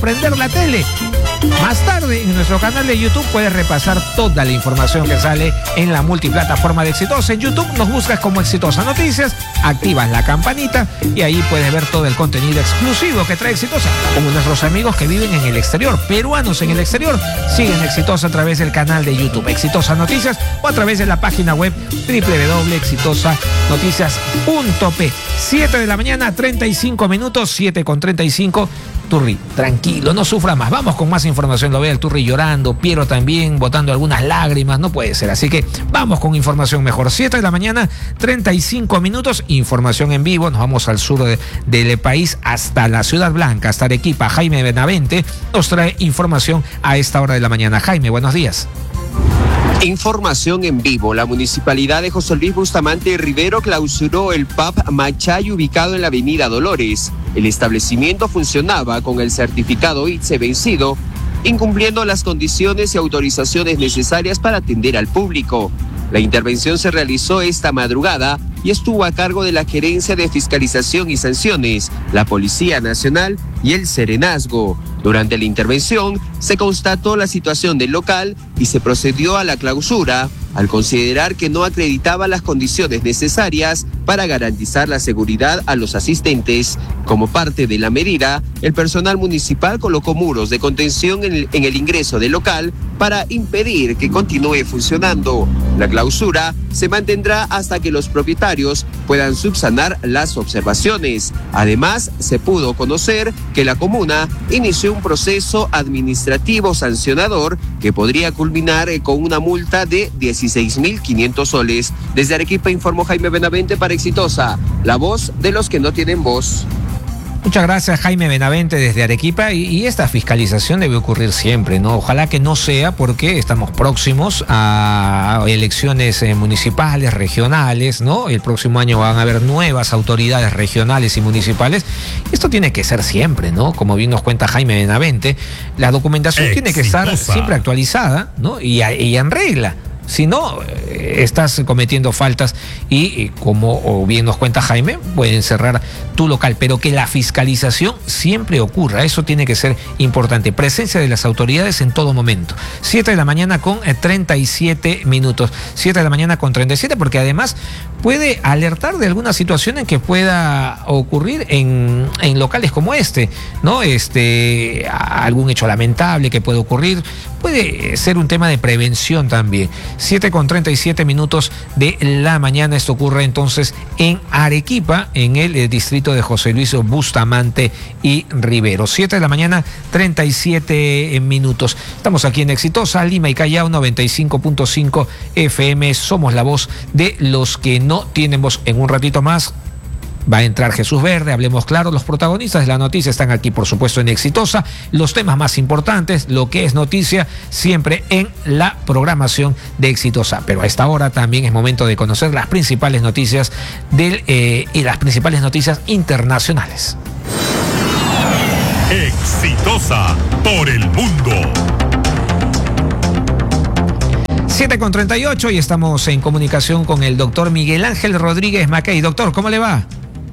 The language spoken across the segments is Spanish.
prender la tele. Más tarde, en nuestro canal de YouTube puedes repasar toda la información que sale en la multiplataforma de Exitosa. En YouTube nos buscas como Exitosa Noticias, activas la campanita y ahí puedes ver todo el contenido exclusivo que trae Exitosa, como nuestros amigos que viven en el exterior, peruanos en el exterior, siguen Exitosa a través del canal de YouTube Exitosa Noticias o a través de la página web www.exitosanoticias.p. 7 de la mañana, 35 minutos, 7:35. Turri, tranquilo, no sufra más. Vamos con más información. Lo ve el Turri llorando, Piero también botando algunas lágrimas. No puede ser. Así que vamos con información mejor. 7 de la mañana, 35 minutos. Información en vivo. Nos vamos al sur del país hasta la Ciudad Blanca, hasta Arequipa. Jaime Benavente nos trae información a esta hora de la mañana. Jaime, buenos días. Información en vivo. La municipalidad de José Luis Bustamante Rivero clausuró el pub Machay ubicado en la avenida Dolores. El establecimiento funcionaba con el certificado ITSE vencido, incumpliendo las condiciones y autorizaciones necesarias para atender al público. La intervención se realizó esta madrugada y estuvo a cargo de la Gerencia de Fiscalización y Sanciones, la Policía Nacional y el Serenazgo. Durante la intervención se constató la situación del local y se procedió a la clausura al considerar que no acreditaba las condiciones necesarias para garantizar la seguridad a los asistentes. Como parte de la medida, el personal municipal colocó muros de contención en el ingreso del local para impedir que continúe funcionando. La clausura se mantendrá hasta que los propietarios puedan subsanar las observaciones. Además, se pudo conocer que la comuna inició un proceso administrativo sancionador que podría culminar con una multa de 16.500 soles. Desde Arequipa informó Jaime Benavente para Exitosa, la voz de los que no tienen voz. Muchas gracias, Jaime Benavente, desde Arequipa. Y esta fiscalización debe ocurrir siempre, ¿no? Ojalá que no sea, porque estamos próximos a elecciones municipales, regionales, ¿no? El próximo año van a haber nuevas autoridades regionales y municipales. Esto tiene que ser siempre, ¿no? Como bien nos cuenta Jaime Benavente, la documentación tiene que estar siempre actualizada, ¿no? Y en regla. Si no, estás cometiendo faltas y como bien nos cuenta Jaime, pueden cerrar tu local, pero que la fiscalización siempre ocurra. Eso tiene que ser importante. Presencia de las autoridades en todo momento. 7 de la mañana con 37 minutos. 7 de la mañana con 37, porque además puede alertar de alguna situación en que pueda ocurrir en locales como este, ¿no? Algún hecho lamentable que puede ocurrir. Puede ser un tema de prevención también. 7:37 minutos de la mañana. Esto ocurre entonces en Arequipa, en el distrito de José Luis Bustamante y Rivero. 7 de la mañana, 37 minutos. Estamos aquí en Exitosa, Lima y Callao, 95.5 FM. Somos la voz de los que no tienen voz. En un ratito más va a entrar Jesús Verde, hablemos claro. Los protagonistas de la noticia están aquí, por supuesto, en Exitosa. Los temas más importantes, lo que es noticia, siempre en la programación de Exitosa. Pero a esta hora también es momento de conocer las principales noticias y las principales noticias internacionales. Exitosa por el mundo. 7:38 y estamos en comunicación con el doctor Miguel Ángel Rodríguez Mackey. Doctor, ¿cómo le va?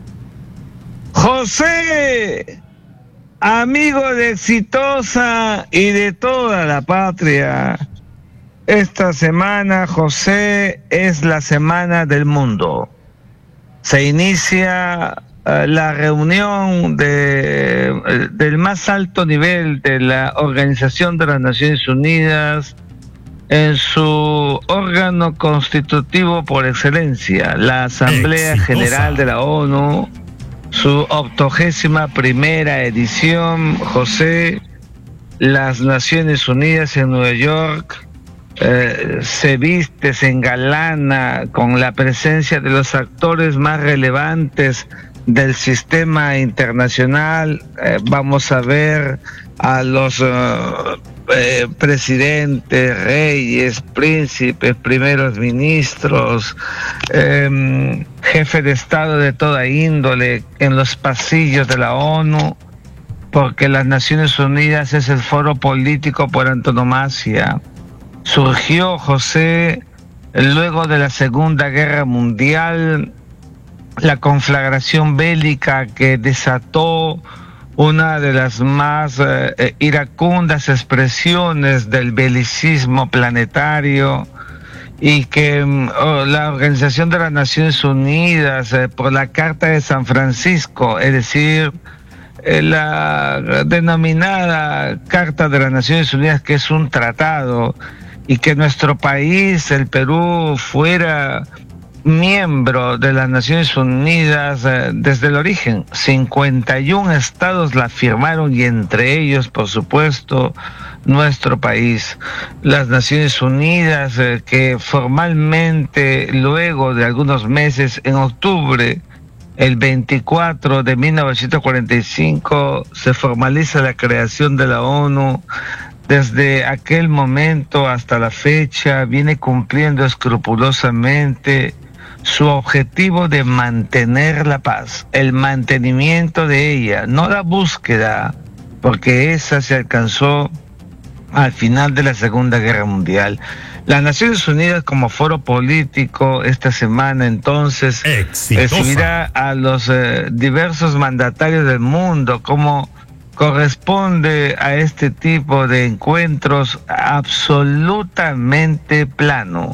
José, amigo de Exitosa y de toda la patria, esta semana, José, es la Semana del Mundo. Se inicia la reunión del más alto nivel de la Organización de las Naciones Unidas en su órgano constitutivo por excelencia, la Asamblea General de la ONU, su 81ª edición. José, las Naciones Unidas en Nueva York se viste, se engalana con la presencia de los actores más relevantes del sistema internacional. Vamos a ver a los presidentes, reyes, príncipes, primeros ministros, jefe de Estado de toda índole en los pasillos de la ONU, porque las Naciones Unidas es el foro político por antonomasia. Surgió, José, luego de la Segunda Guerra Mundial, la conflagración bélica que desató una de las más iracundas expresiones del belicismo planetario, y que la Organización de las Naciones Unidas, por la Carta de San Francisco, es decir, la denominada Carta de las Naciones Unidas, que es un tratado, y que nuestro país, el Perú, fuera miembro de las Naciones Unidas desde el origen. 51 estados la firmaron, y entre ellos, por supuesto, nuestro país. Las Naciones Unidas, que formalmente, luego de algunos meses, en octubre, el 24 de 1945, se formaliza la creación de la ONU. Desde aquel momento hasta la fecha viene cumpliendo escrupulosamente su objetivo de mantener la paz, el mantenimiento de ella, no la búsqueda, porque esa se alcanzó al final de la Segunda Guerra Mundial. Las Naciones Unidas, como foro político, esta semana entonces recibirá a los diversos mandatarios del mundo, como corresponde a este tipo de encuentros, absolutamente plano,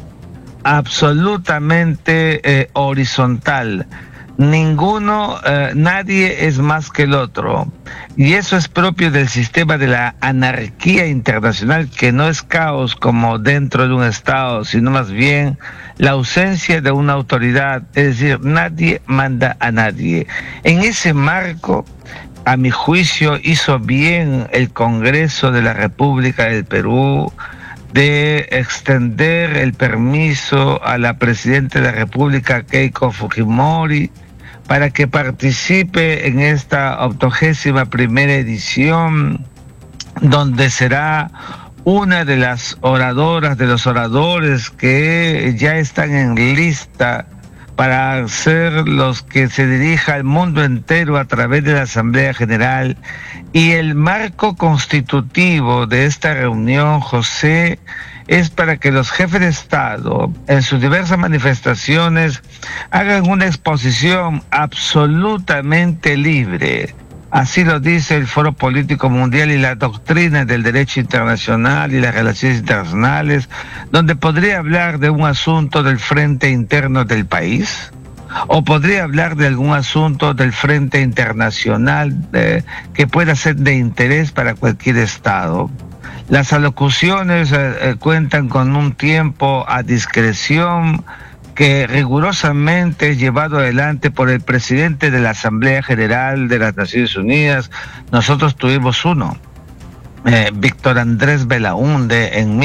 absolutamente horizontal. Ninguno, nadie es más que el otro. Y eso es propio del sistema de la anarquía internacional, que no es caos como dentro de un Estado, sino más bien la ausencia de una autoridad, es decir, nadie manda a nadie. En ese marco, a mi juicio, hizo bien el Congreso de la República del Perú de extender el permiso a la Presidenta de la República, Keiko Fujimori, para que participe en esta 81ª edición, donde será una de las oradoras, de los oradores que ya están en lista para ser los que se dirija al mundo entero a través de la Asamblea General. Y el marco constitutivo de esta reunión, José, es para que los jefes de Estado, en sus diversas manifestaciones, hagan una exposición absolutamente libre. Así lo dice el Foro Político Mundial y la doctrina del derecho internacional y las relaciones internacionales, donde podría hablar de un asunto del frente interno del país, o podría hablar de algún asunto del frente internacional que pueda ser de interés para cualquier Estado. Las alocuciones cuentan con un tiempo a discreción que rigurosamente es llevado adelante por el presidente de la Asamblea General de las Naciones Unidas. Nosotros tuvimos uno, Víctor Andrés Belaúnde, en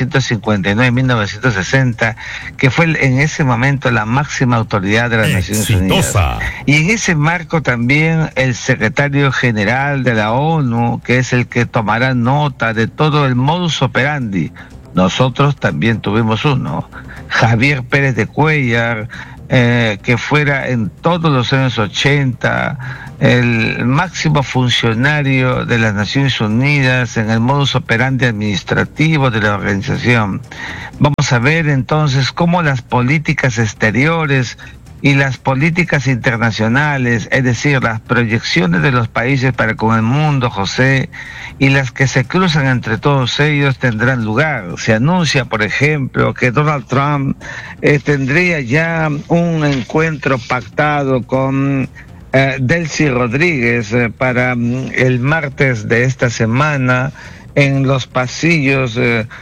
1959-1960, que fue en ese momento la máxima autoridad de las Naciones Unidas. Y en ese marco también el secretario general de la ONU, que es el que tomará nota de todo el modus operandi. Nosotros también tuvimos uno, Javier Pérez de Cuellar, que fuera en todos los años 80 el máximo funcionario de las Naciones Unidas en el modus operandi administrativo de la organización. Vamos a ver entonces cómo las políticas exteriores y las políticas internacionales, es decir, las proyecciones de los países para con el mundo, José, y las que se cruzan entre todos ellos tendrán lugar. Se anuncia, por ejemplo, que Donald Trump tendría ya un encuentro pactado con Delcy Rodríguez para el martes de esta semana en los pasillos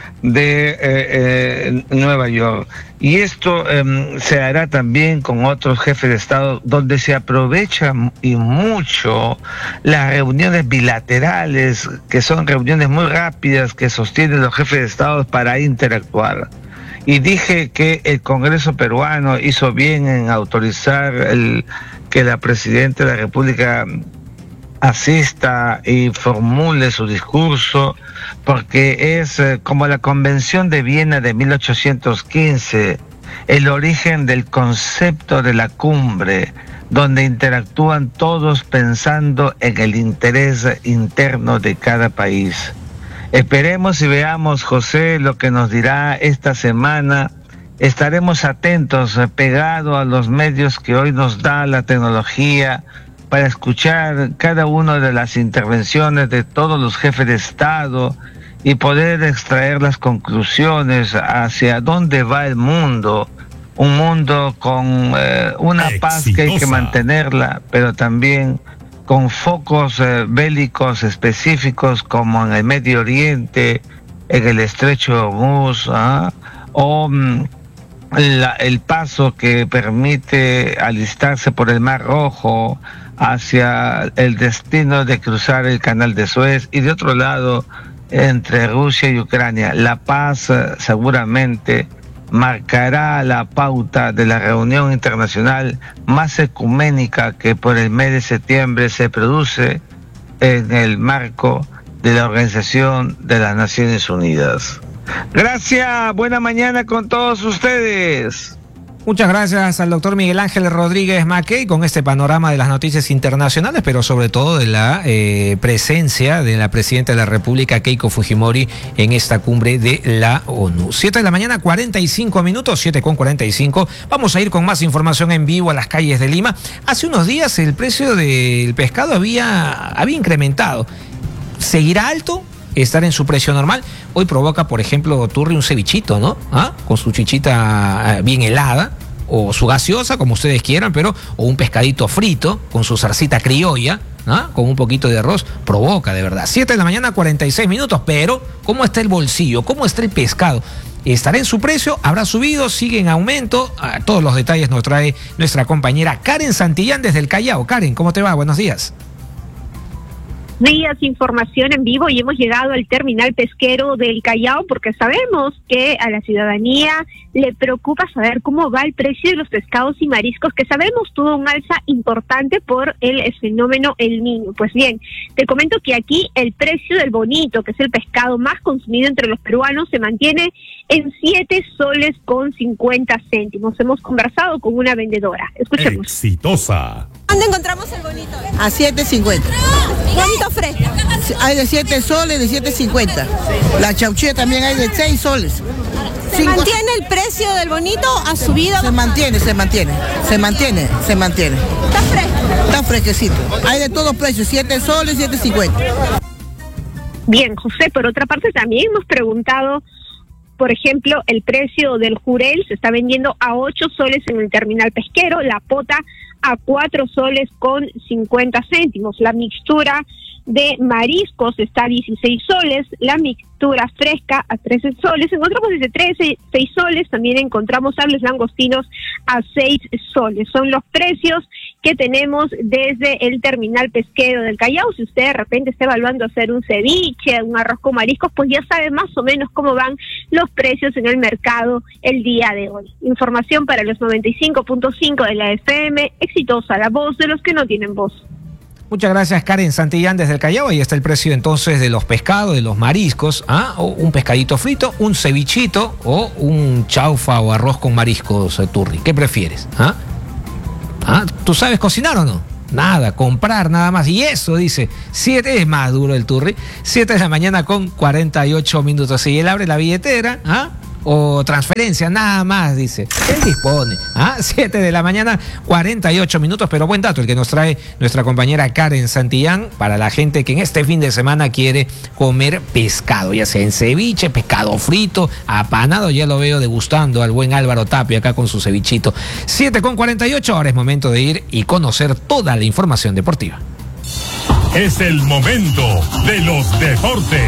de Nueva York. Y esto se hará también con otros jefes de Estado, donde se aprovecha y mucho las reuniones bilaterales, que son reuniones muy rápidas que sostienen los jefes de Estado para interactuar. Y dije que el Congreso peruano hizo bien en autorizar que la Presidenta de la República asista y formule su discurso, porque es como la Convención de Viena de 1815, el origen del concepto de la cumbre, donde interactúan todos pensando en el interés interno de cada país. Esperemos y veamos, José, lo que nos dirá esta semana. Estaremos atentos, pegados a los medios que hoy nos da la tecnología, para escuchar cada una de las intervenciones de todos los jefes de Estado y poder extraer las conclusiones hacia dónde va el mundo. Un mundo con una paz que hay que mantenerla, pero también con focos bélicos específicos como en el Medio Oriente, en el Estrecho de Hormuz, o el paso que permite alistarse por el Mar Rojo hacia el destino de cruzar el Canal de Suez, y de otro lado entre Rusia y Ucrania. La paz seguramente marcará la pauta de la reunión internacional más ecuménica que por el mes de septiembre se produce en el marco de la Organización de las Naciones Unidas. Gracias, buena mañana con todos ustedes. Muchas gracias al doctor Miguel Ángel Rodríguez Mackey con este panorama de las noticias internacionales, pero sobre todo de la presencia de la presidenta de la República, Keiko Fujimori, en esta cumbre de la ONU. 7 de la mañana, 45 minutos, 7:45. Vamos a ir con más información en vivo a las calles de Lima. Hace unos días el precio del pescado había incrementado. ¿Seguirá alto? ¿Estar en su precio normal? Hoy provoca, por ejemplo, Turri, un cevichito, ¿no? Con su chichita bien helada, o su gaseosa, como ustedes quieran, o un pescadito frito con su zarcita criolla, con un poquito de arroz, provoca de verdad. 7 de la mañana, 46 minutos, pero ¿cómo está el bolsillo? ¿Cómo está el pescado? ¿Estará en su precio? ¿Habrá subido? ¿Sigue en aumento? Todos los detalles nos trae nuestra compañera Karen Santillán desde el Callao. Karen, ¿cómo te va? Buenos días. Días, información en vivo, y hemos llegado al terminal pesquero del Callao porque sabemos que a la ciudadanía le preocupa saber cómo va el precio de los pescados y mariscos, que sabemos tuvo un alza importante por el fenómeno El Niño. Pues bien, te comento que aquí el precio del bonito, que es el pescado más consumido entre los peruanos, se mantiene en 7 soles con 50 céntimos. Hemos conversado con una vendedora. Escuchemos. Exitosa. ¿Dónde encontramos el bonito? A 7.50. Bonito fresco. Hay de 7 soles, de 7.50. La chauchía también hay de 6 soles. ¿Se mantiene el precio del bonito? ¿Ha subido? Se mantiene. Está fresco. Está fresquecito. Hay de todos precios, 7 soles, 7.50. Bien, José, por otra parte también hemos preguntado, por ejemplo, el precio del jurel se está vendiendo a 8 soles en el terminal pesquero, la pota a 4 soles con 50 céntimos, la mixtura de mariscos está a 16 soles, la mixtura fresca a 13 soles, encontramos desde 6 soles, también encontramos sables langostinos a 6 soles. Son los precios que tenemos desde el terminal pesquero del Callao. Si usted de repente está evaluando hacer un ceviche, un arroz con mariscos, pues ya sabe más o menos cómo van los precios en el mercado el día de hoy. Información para los 95.5 de la FM, exitosa, la voz de los que no tienen voz. Muchas gracias, Karen Santillán desde el Callao. Ahí está el precio entonces de los pescados, de los mariscos, o un pescadito frito, un cevichito o un chaufa o arroz con mariscos, Turri. ¿Qué prefieres? ¿Tú sabes cocinar o no? Nada, comprar nada más. Y eso, dice, 7 es más duro el Turri. 7 de la mañana con 48 minutos. Y él abre la billetera, o transferencia, nada más, dice. Él dispone. 7 de la mañana, 48 minutos, pero buen dato el que nos trae nuestra compañera Karen Santillán para la gente que en este fin de semana quiere comer pescado, ya sea en ceviche, pescado frito, apanado. Ya lo veo degustando al buen Álvaro Tapia acá con su cevichito. 7:48, ahora es momento de ir y conocer toda la información deportiva. Es el momento de los deportes.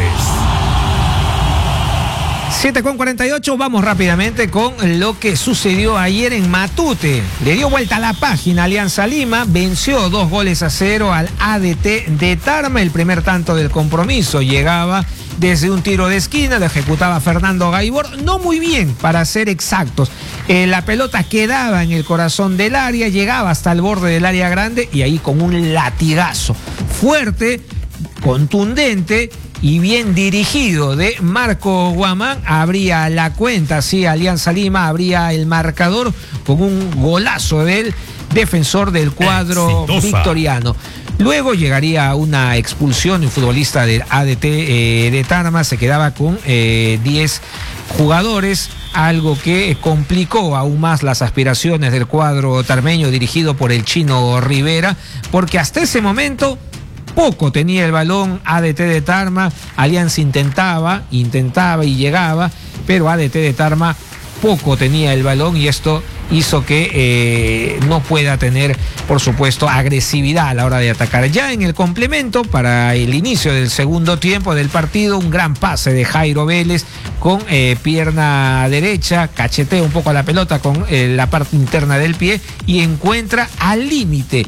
7:48, vamos rápidamente con lo que sucedió ayer en Matute. Le dio vuelta a la página Alianza Lima, venció 2-0 al ADT de Tarma. El primer tanto del compromiso llegaba desde un tiro de esquina, lo ejecutaba Fernando Gaibor, no muy bien para ser exactos. La pelota quedaba en el corazón del área, llegaba hasta el borde del área grande y ahí con un latigazo fuerte, contundente y bien dirigido de Marco Guamán, abría la cuenta, sí, Alianza Lima abría el marcador con un golazo del defensor del cuadro victoriano. Luego llegaría una expulsión de un futbolista del ADT de Tarma, se quedaba con 10 jugadores, algo que complicó aún más las aspiraciones del cuadro tarmeño dirigido por el Chino Rivera, porque hasta ese momento poco tenía el balón ADT de Tarma. Alianza intentaba y llegaba, pero ADT de Tarma poco tenía el balón y esto hizo que no pueda tener, por supuesto, agresividad a la hora de atacar. Ya en el complemento, para el inicio del segundo tiempo del partido, un gran pase de Jairo Vélez con pierna derecha, cachetea un poco la pelota con la parte interna del pie y encuentra al límite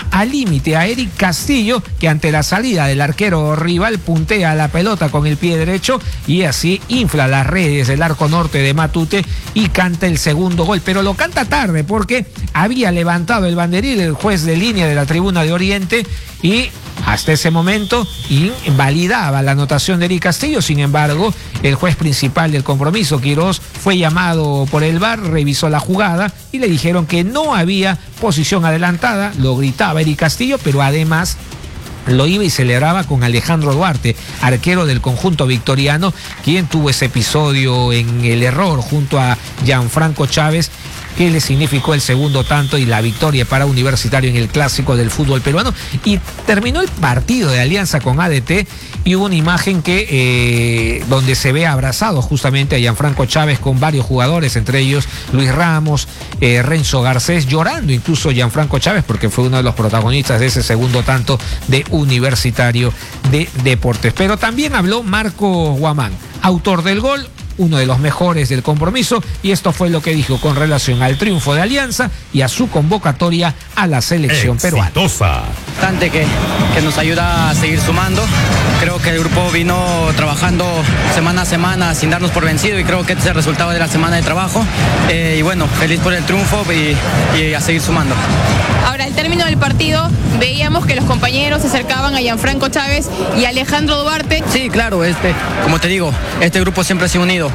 a Eric Castillo, que ante la salida del arquero rival puntea la pelota con el pie derecho y así infla las redes del arco norte de Matute y canta el segundo gol, pero lo canta tarde porque había levantado el banderín el juez de línea de la tribuna de Oriente y hasta ese momento invalidaba la anotación de Eric Castillo. Sin embargo, el juez principal del compromiso, Quirós, fue llamado por el VAR, revisó la jugada y le dijeron que no había posición adelantada. Lo gritaba Eric Castillo, pero además lo iba y celebraba con Alejandro Duarte, arquero del conjunto victoriano, quien tuvo ese episodio en el error junto a Gianfranco Chávez, que le significó el segundo tanto y la victoria para Universitario en el clásico del fútbol peruano. Y terminó el partido de Alianza con ADT y hubo una imagen que donde se ve abrazado justamente a Gianfranco Chávez con varios jugadores, entre ellos Luis Ramos, Renzo Garcés, llorando incluso Gianfranco Chávez porque fue uno de los protagonistas de ese segundo tanto de Universitario de Deportes. Pero también habló Marco Guamán, autor del gol, uno de los mejores del compromiso, y esto fue lo que dijo con relación al triunfo de Alianza y a su convocatoria a la selección peruana. Bastante que nos ayuda a seguir sumando. Creo que el grupo vino trabajando semana a semana sin darnos por vencido y creo que este es el resultado de la semana de trabajo. Y bueno, feliz por el triunfo y a seguir sumando. Ahora, al término del partido, veíamos que los compañeros se acercaban a Gianfranco Chávez y a Alejandro Duarte. Sí, claro, como te digo, este grupo siempre se ha unido.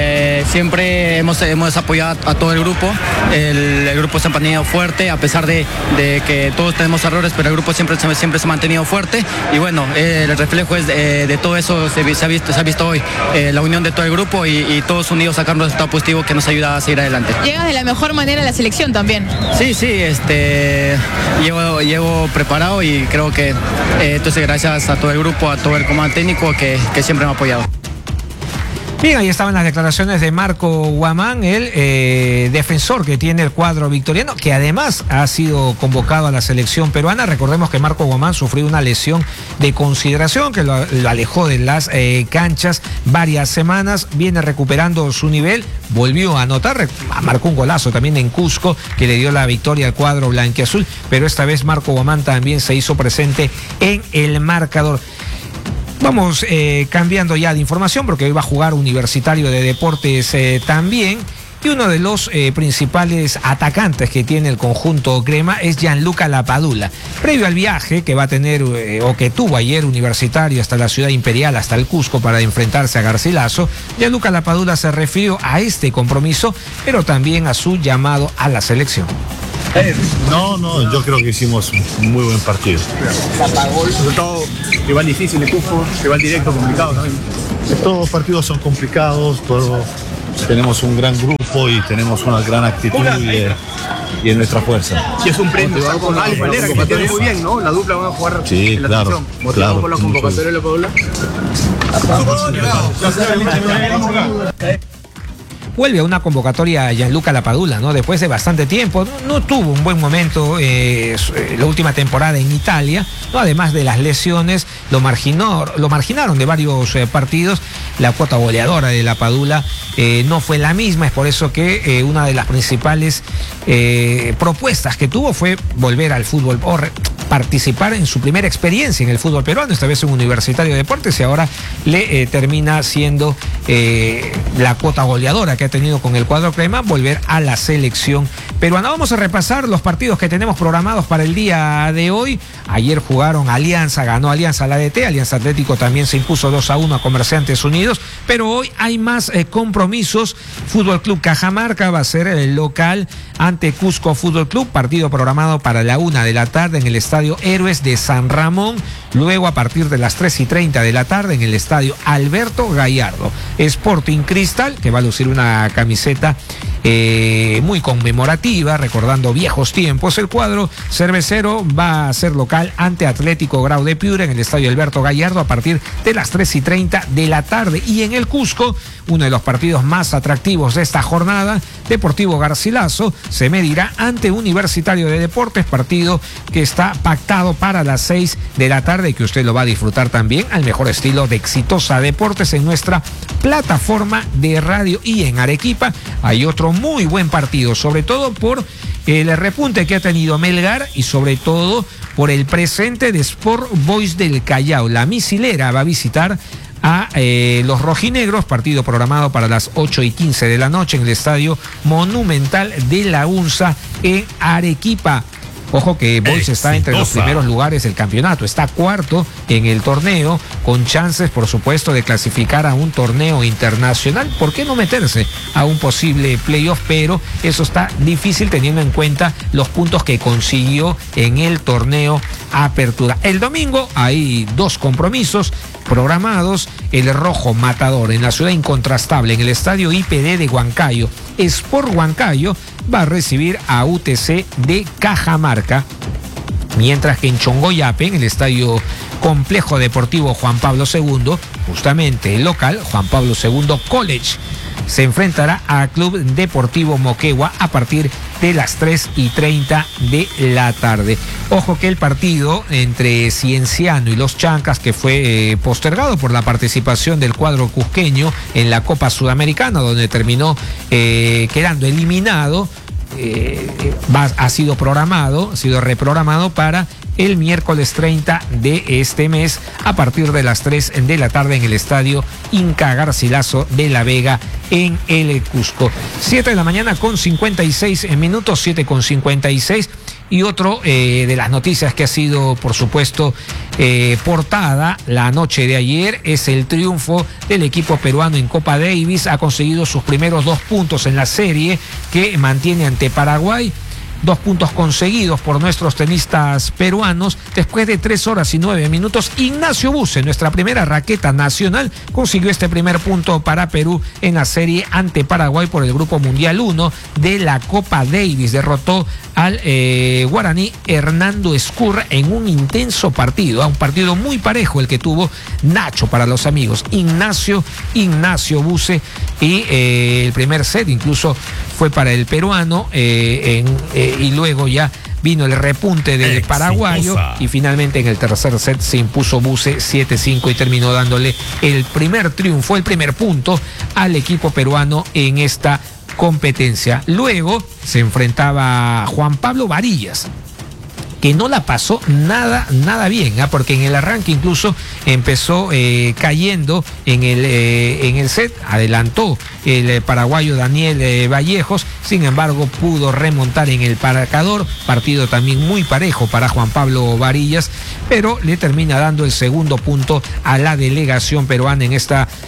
Siempre hemos apoyado a todo el grupo. El grupo se ha mantenido fuerte, a pesar de que todos tenemos errores, pero el grupo siempre se ha mantenido fuerte. Y bueno, el reflejo es de todo eso se ha visto hoy. La unión de todo el grupo y todos unidos sacar un resultado positivo que nos ayuda a seguir adelante. Llegas de la mejor manera a la selección también. Sí, llevo preparado y creo que entonces gracias a todo el grupo, a todo el comando técnico que siempre me ha apoyado. Bien, ahí estaban las declaraciones de Marco Guamán, el defensor que tiene el cuadro victoriano, que además ha sido convocado a la selección peruana. Recordemos que Marco Guamán sufrió una lesión de consideración que lo alejó de las canchas varias semanas, viene recuperando su nivel, volvió a anotar, marcó un golazo también en Cusco que le dio la victoria al cuadro blanquiazul, pero esta vez Marco Guamán también se hizo presente en el marcador. Vamos cambiando ya de información porque hoy va a jugar Universitario de Deportes también. Y uno de los principales atacantes que tiene el conjunto crema es Gianluca Lapadula. Previo al viaje que va a tener o que tuvo ayer Universitario hasta la ciudad imperial, hasta el Cusco, para enfrentarse a Garcilaso, Gianluca Lapadula se refirió a este compromiso, pero también a su llamado a la selección. No, yo creo que hicimos un muy buen partido. Resultado rival difícil de Cusco, rival directo, complicado también. Todos los partidos son complicados, todos tenemos un gran grupo y tenemos una gran actitud y es nuestra fuerza. Si es un premio, estar con Alex Valera, que tiene muy bien, ¿no? La dupla van a jugar en la selección. ¿Motivado por la convocatoria de la Paula? Vuelve a una convocatoria a Gianluca Lapadula, ¿no? Después de bastante tiempo, no tuvo un buen momento la última temporada en Italia, ¿no? Además de las lesiones, lo marginaron de varios partidos. La cuota goleadora de Lapadula no fue la misma, es por eso que una de las principales propuestas que tuvo fue volver al fútbol o participar en su primera experiencia en el fútbol peruano, esta vez en Universitario de Deportes, y ahora le termina siendo la cuota goleadora que ha tenido con el cuadro crema, volver a la selección peruana. Vamos a repasar los partidos que tenemos programados para el día de hoy. Ayer jugaron Alianza, ganó Alianza al ADT, Alianza Atlético también se impuso 2-1 a Comerciantes Unidos, pero hoy hay más compromisos. Fútbol Club Cajamarca va a ser el local ante Cusco Fútbol Club, partido programado para la 1 de la tarde en el estadio Estadio Héroes de San Ramón. Luego, a partir de las 3:30 de la tarde, en el Estadio Alberto Gallardo. Sporting Cristal, que va a lucir una camiseta muy conmemorativa, recordando viejos tiempos. El cuadro cervecero va a ser local ante Atlético Grau de Piura en el Estadio Alberto Gallardo a partir de las 3:30 de la tarde. Y en el Cusco, uno de los partidos más atractivos de esta jornada, Deportivo Garcilaso se medirá ante Universitario de Deportes, partido que está pactado para las 6 de la tarde y que usted lo va a disfrutar también al mejor estilo de Exitosa Deportes en nuestra plataforma de radio. Y en Arequipa hay otro muy buen partido, sobre todo por el repunte que ha tenido Melgar y sobre todo por el presente de Sport Boys del Callao. La misilera va a visitar a los rojinegros, partido programado para las 8:15 de la noche en el Estadio Monumental de la UNSA en Arequipa. Ojo que Boys está entre los primeros lugares del campeonato, está cuarto en el torneo, con chances, por supuesto, de clasificar a un torneo internacional. ¿Por qué no meterse a un posible playoff? Pero eso está difícil teniendo en cuenta los puntos que consiguió en el torneo Apertura. El domingo hay 2 compromisos programados. El rojo matador en la ciudad incontrastable, en el Estadio IPD de Huancayo. Sport Huancayo va a recibir a UTC de Cajamarca, mientras que en Chongoyape, en el Estadio Complejo Deportivo Juan Pablo II, justamente el local, Juan Pablo II College, se enfrentará a Club Deportivo Moquegua a partir de las 3:30 de la tarde. Ojo que el partido entre Cienciano y los Chancas, que fue postergado por la participación del cuadro cusqueño en la Copa Sudamericana, donde terminó quedando eliminado, ha sido reprogramado para el miércoles 30 de este mes a partir de las 3 de la tarde en el Estadio Inca Garcilaso de La Vega en el Cusco. 7 de la mañana con 56 minutos, 7:56. Y otro de las noticias que ha sido, por supuesto, portada la noche de ayer es el triunfo del equipo peruano en Copa Davis. Ha conseguido sus primeros 2 puntos en la serie que mantiene ante Paraguay. 2 puntos conseguidos por nuestros tenistas peruanos. Después de 3 horas y 9 minutos, Ignacio Buse, nuestra primera raqueta nacional, consiguió este primer punto para Perú en la serie ante Paraguay por el Grupo Mundial 1 de la Copa Davis. Derrotó al guaraní Hernando Escurra en un intenso partido, un partido muy parejo el que tuvo Nacho para los amigos. Ignacio Buse, y el primer set incluso fue para el peruano y luego ya vino el repunte del paraguayo y finalmente en el tercer set se impuso Buse 7-5 y terminó dándole el primer triunfo, el primer punto al equipo peruano en esta competencia. Luego se enfrentaba Juan Pablo Varillas, que no la pasó nada bien, porque en el arranque incluso empezó cayendo en el set, adelantó el paraguayo Daniel Vallejos, sin embargo pudo remontar en el marcador, partido también muy parejo para Juan Pablo Varillas, pero le termina dando el segundo punto a la delegación peruana en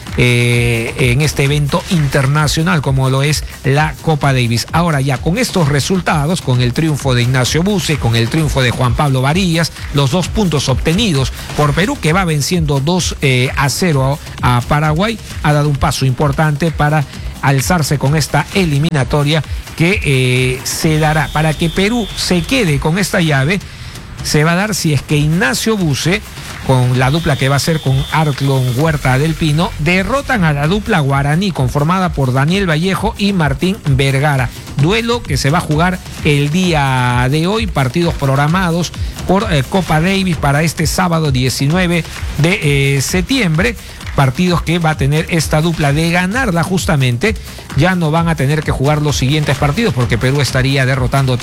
este evento internacional como lo es la Copa Davis. Ahora ya con estos resultados, con el triunfo de Ignacio Buse, con el triunfo de Juan Pablo Varillas, los 2 puntos obtenidos por Perú, que va venciendo 2-0 a Paraguay, ha dado un paso importante para alzarse con esta eliminatoria que se dará. Para que Perú se quede con esta llave, se va a dar si es que Ignacio Buse, con la dupla que va a ser con Arclon Huerta del Pino, derrotan a la dupla guaraní conformada por Daniel Vallejo y Martín Vergara. Duelo que se va a jugar el día de hoy, partidos programados por Copa Davis para este sábado 19 de septiembre. Partidos que va a tener esta dupla. De ganarla justamente, ya no van a tener que jugar los siguientes partidos porque Perú estaría derrotando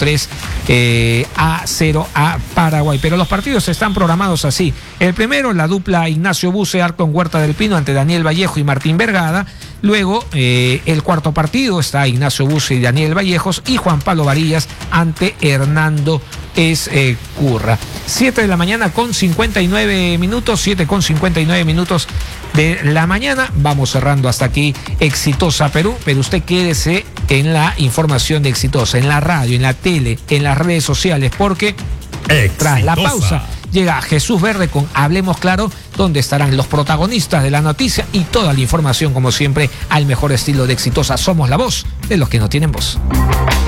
3-0 a Paraguay. Pero los partidos están programados así. El primero, la dupla Ignacio Buse, Arclon Huerta del Pino ante Daniel Vallejo y Martín Vergara. Luego, el cuarto partido está Ignacio Buse y Daniel Vallejos y Juan Pablo Varillas ante Hernando Escurra. 7 de la mañana con 59 minutos, 7:59 minutos de la mañana. Vamos cerrando hasta aquí Exitosa Perú, pero usted quédese en la información de Exitosa, en la radio, en la tele, en las redes sociales, porque Tras la pausa, llega Jesús Verde con Hablemos Claro, donde estarán los protagonistas de la noticia y toda la información, como siempre, al mejor estilo de Exitosa. Somos la voz de los que no tienen voz.